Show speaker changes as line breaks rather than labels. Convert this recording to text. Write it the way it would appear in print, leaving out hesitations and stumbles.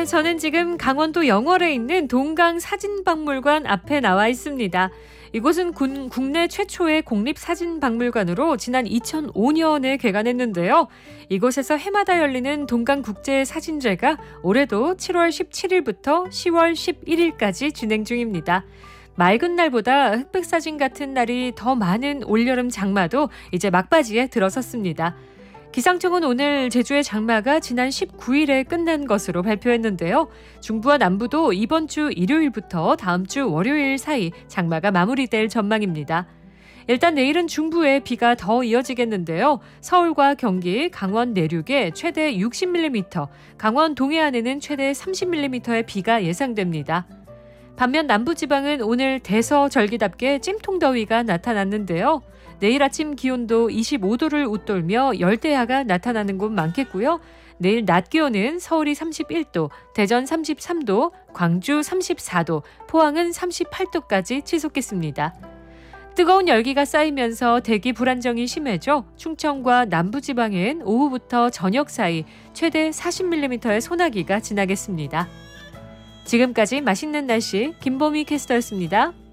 저는 지금 강원도 영월에 있는 동강사진박물관 앞에 나와 있습니다. 이곳은 국내 최초의 공립사진박물관으로 지난 2005년에 개관했는데요. 이곳에서 해마다 열리는 동강국제사진제가 올해도 7월 17일부터 10월 11일까지 진행 중입니다. 맑은 날보다 흑백사진 같은 날이 더 많은 올여름 장마도 이제 막바지에 들어섰습니다. 기상청은 오늘 제주의 장마가 지난 19일에 끝난 것으로 발표했는데요. 중부와 남부도 이번 주 일요일부터 다음 주 월요일 사이 장마가 마무리될 전망입니다. 일단 내일은 중부에 비가 더 이어지겠는데요. 서울과 경기, 강원 내륙에 최대 60mm, 강원 동해안에는 최대 30mm의 비가 예상됩니다. 반면 남부지방은 오늘 대서절기답게 찜통더위가 나타났는데요. 내일 아침 기온도 25도를 웃돌며 열대야가 나타나는 곳 많겠고요. 내일 낮 기온은 서울이 31도, 대전 33도, 광주 34도, 포항은 38도까지 치솟겠습니다. 뜨거운 열기가 쌓이면서 대기 불안정이 심해져 충청과 남부지방엔 오후부터 저녁 사이 최대 40mm의 소나기가 지나겠습니다. 지금까지 맛있는 날씨 김보미 캐스터였습니다.